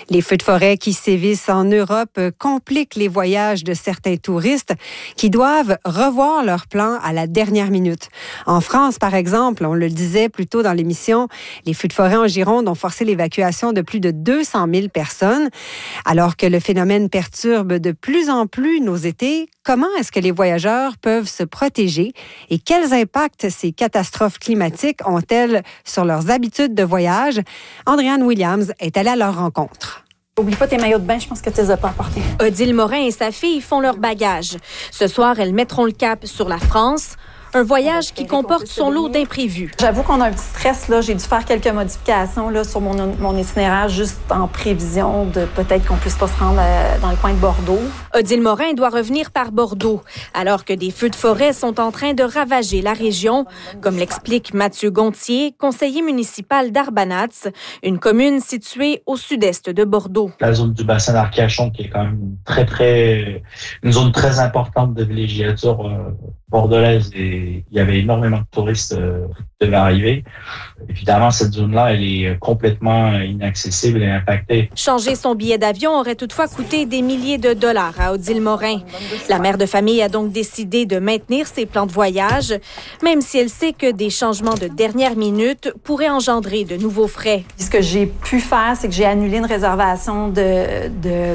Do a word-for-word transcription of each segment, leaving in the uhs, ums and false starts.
Les feux de forêt qui sévissent en Europe compliquent les voyages de certains touristes qui doivent revoir leurs plans à la dernière minute. En France, par exemple, on le disait plus tôt dans l'émission, les feux de forêt en Gironde ont forcé l'évacuation de plus de deux cent mille personnes. Alors que le phénomène perturbe de plus en plus nos étés, comment est-ce que les voyageurs peuvent se protéger et quels impacts ces catastrophes climatiques ont-elles sur leurs habitudes de voyage? Andréane Williams est allée à leur rencontre. Oublie pas tes maillots de bain, je pense que tu les as pas apportés. Odile Morin et sa fille font leur bagage. Ce soir, elles mettront le cap sur la France. Un voyage qui comporte son lot d'imprévus. J'avoue qu'on a un petit stress, là. J'ai dû faire quelques modifications là, sur mon, mon itinéraire, juste en prévision de peut-être qu'on puisse pas se rendre euh, dans le coin de Bordeaux. Odile Morin doit revenir par Bordeaux, alors que des feux de forêt sont en train de ravager la région, comme l'explique Mathieu Gontier, conseiller municipal d'Arbanats, une commune située au sud-est de Bordeaux. La zone du bassin d'Arcachon, qui est quand même très, très, une zone très importante de villégiature euh, bordelaise, et il y avait énormément de touristes euh, qui devaient arriver. Évidemment, cette zone-là, elle est complètement inaccessible et impactée. Changer son billet d'avion aurait toutefois coûté des milliers de dollars à Odile Morin. La mère de famille a donc décidé de maintenir ses plans de voyage, même si elle sait que des changements de dernière minute pourraient engendrer de nouveaux frais. Ce que j'ai pu faire, c'est que j'ai annulé une réservation de, de,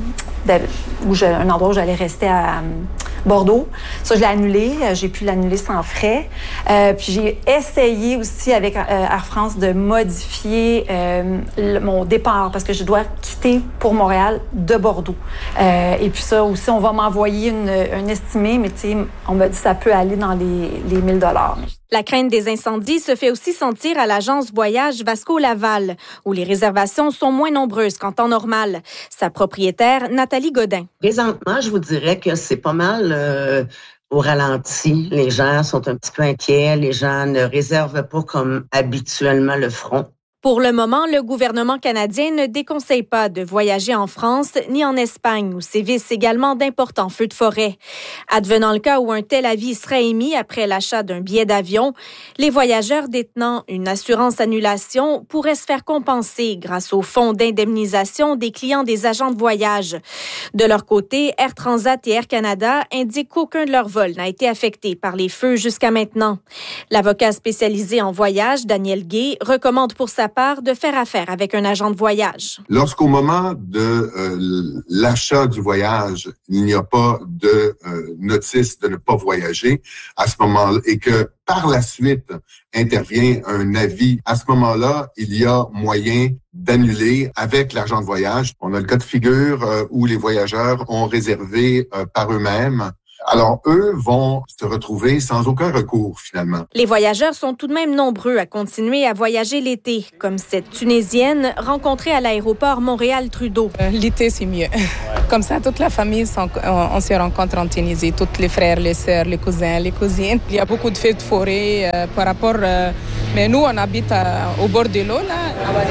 de où je, un endroit où j'allais rester à Bordeaux. Ça, je l'ai annulé. J'ai pu l'annuler sans frais. Euh, puis j'ai essayé aussi avec euh, Air France de modifier euh, le, mon départ parce que je dois quitter pour Montréal de Bordeaux. Euh, et puis ça aussi, on va m'envoyer une, une estimée, mais tu sais, on m'a dit que ça peut aller dans les, les mille dollars. La crainte des incendies se fait aussi sentir à l'agence Voyage Vasco Laval, où les réservations sont moins nombreuses qu'en temps normal. Sa propriétaire, Nathalie Godin. Présentement, je vous dirais que c'est pas mal euh, au ralenti. Les gens sont un petit peu inquiets. Les gens ne réservent pas comme habituellement le feront. Pour le moment, le gouvernement canadien ne déconseille pas de voyager en France ni en Espagne, où sévissent également d'importants feux de forêt. Advenant le cas où un tel avis serait émis après l'achat d'un billet d'avion, les voyageurs détenant une assurance annulation pourraient se faire compenser grâce au fonds d'indemnisation des clients des agents de voyage. De leur côté, Air Transat et Air Canada indiquent qu'aucun de leurs vols n'a été affecté par les feux jusqu'à maintenant. L'avocat spécialisé en voyage, Daniel Gay, recommande pour sa part de faire affaire avec un agent de voyage. Lorsqu'au moment de euh, l'achat du voyage, il n'y a pas de euh, notice de ne pas voyager à ce moment-là et que par la suite intervient un avis, à ce moment-là, il y a moyen d'annuler avec l'agent de voyage. On a le cas de figure euh, où les voyageurs ont réservé euh, par eux-mêmes. Alors, eux vont se retrouver sans aucun recours, finalement. Les voyageurs sont tout de même nombreux à continuer à voyager l'été, comme cette Tunisienne rencontrée à l'aéroport Montréal-Trudeau. Euh, l'été, c'est mieux. Comme ça, toute la famille, on, on se rencontre en Tunisie. Tous les frères, les sœurs, les cousins, les cousines. Il y a beaucoup de feux de forêt euh, par rapport... Euh, mais nous, on habite à, au bord de l'eau, là.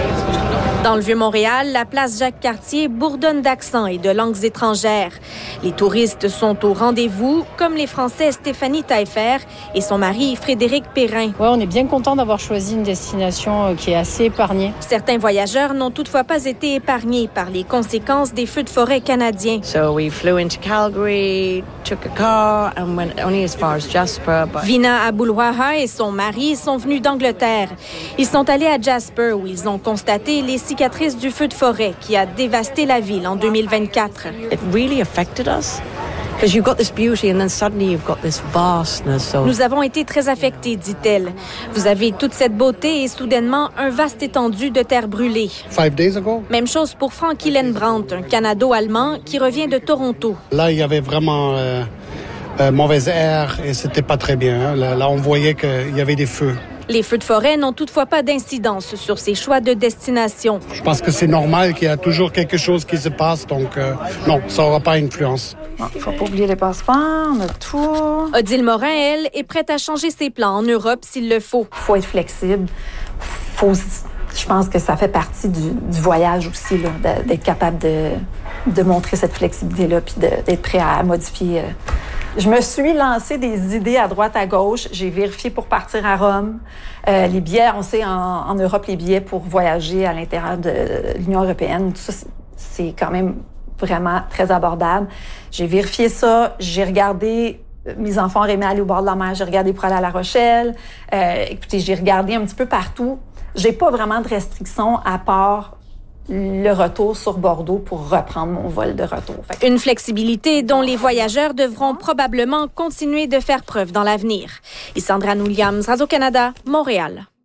Dans le Vieux-Montréal, la place Jacques-Cartier bourdonne d'accents et de langues étrangères. Les touristes sont au rendez-vous, comme les Français Stéphanie Taillefer et son mari Frédéric Perrin. Ouais, on est bien content d'avoir choisi une destination qui est assez épargnée. Certains voyageurs n'ont toutefois pas été épargnés par les conséquences des feux de forêt canadiens. So we flew into Calgary, took a car and went only as far as Jasper. But... Vina Aboulouaha et son mari sont venus d'Angleterre. Ils sont allés à Jasper où ils ont constaté les cicatrices du feu de forêt qui a dévasté la ville en deux mille vingt-quatre. It really affected us. Because you've got this beauty and then suddenly you've got this vastness. Of... Nous avons été très affectés, dit-elle. Vous avez toute cette beauté et soudainement un vaste étendue de terre brûlée. Five days ago. Même chose pour Frank Hillenbrandt, un Canado-Allemand qui revient de Toronto. Là, il y avait vraiment euh, euh, mauvais air et c'était pas très bien. Hein. Là, là, on voyait qu'il y avait des feux. Les feux de forêt n'ont toutefois pas d'incidence sur ces choix de destination. Je pense que c'est normal qu'il y a toujours quelque chose qui se passe, donc euh, non, ça n'aura pas d'influence. Il ne faut pas oublier les passeports, on a tout. Odile Morin, elle, est prête à changer ses plans en Europe s'il le faut. Il faut être flexible. Faut, je pense que ça fait partie du, du voyage aussi, là, d'être capable de, de montrer cette flexibilité-là puis d'être prêt à modifier Je me suis lancé des idées à droite, à gauche. J'ai vérifié pour partir à Rome. Euh, les billets, on sait, en, en Europe, les billets pour voyager à l'intérieur de l'Union européenne, tout ça, c'est quand même vraiment très abordable. J'ai vérifié ça. J'ai regardé... Mes enfants auraient aimé aller au bord de la mer. J'ai regardé pour aller à La Rochelle. Euh, écoutez, j'ai regardé un petit peu partout. J'ai pas vraiment de restrictions à part le retour sur Bordeaux pour reprendre mon vol de retour. Fait... Une flexibilité dont les voyageurs devront probablement continuer de faire preuve dans l'avenir. Isandra Williams, Radio-Canada, Montréal.